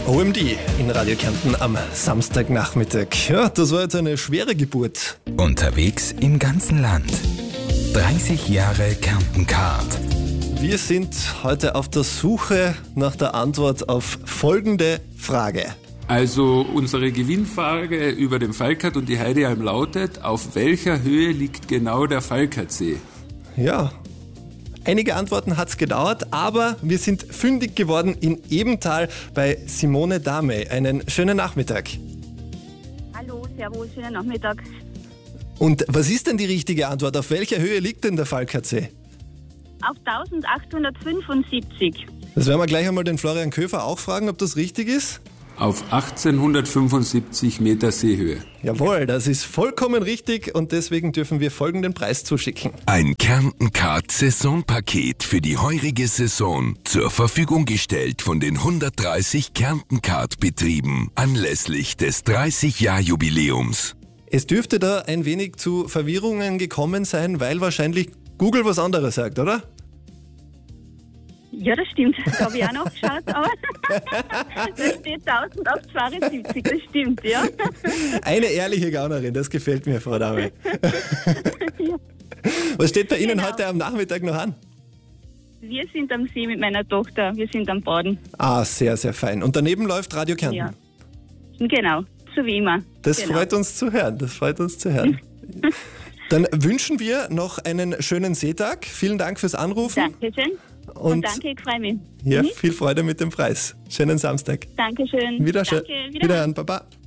OMD in Radio Kärnten am Samstagnachmittag. Ja, das war jetzt eine schwere Geburt. Unterwegs im ganzen Land. 30 Jahre Kärnten-Card. Wir sind heute auf der Suche nach der Antwort auf folgende Frage. Also unsere Gewinnfrage über den Falkert und die Heidealm lautet: Auf welcher Höhe liegt genau der Falkertsee? Ja, einige Antworten hat es gedauert, aber wir sind fündig geworden in Ebenthal bei Simone Damey. Einen schönen Nachmittag. Hallo, servus, schönen Nachmittag. Und was ist denn die richtige Antwort? Auf welcher Höhe liegt denn der Falkertsee? Auf 1875. Das werden wir gleich einmal den Florian Köfer auch fragen, ob das richtig ist. Auf 1875 Meter Seehöhe. Jawohl, das ist vollkommen richtig und deswegen dürfen wir folgenden Preis zuschicken. Ein Kärnten-Card-Saisonpaket für die heurige Saison. Zur Verfügung gestellt von den 130 Kärnten-Card-Betrieben anlässlich des 30-Jahr-Jubiläums. Es dürfte da ein wenig zu Verwirrungen gekommen sein, weil wahrscheinlich Google was anderes sagt, oder? Ja, das stimmt. Da habe ich auch noch geschaut, aber da steht 1872, das stimmt, ja. Eine ehrliche Gaunerin, das gefällt mir, Frau Damey. Ja. Was steht bei Ihnen Genau. heute am Nachmittag noch an? Wir sind am See mit meiner Tochter, wir sind am Baden. Ah, sehr, sehr fein. Und daneben läuft Radio Kärnten. Ja. Genau, so wie immer. Das Genau. freut uns zu hören, Dann wünschen wir noch einen schönen Seetag. Vielen Dank fürs Anrufen. Dankeschön. Und danke, ich freue mich. Ja, viel Freude mit dem Preis. Schönen Samstag. Dankeschön. Wiederschön. Danke, Wiederhören, Baba.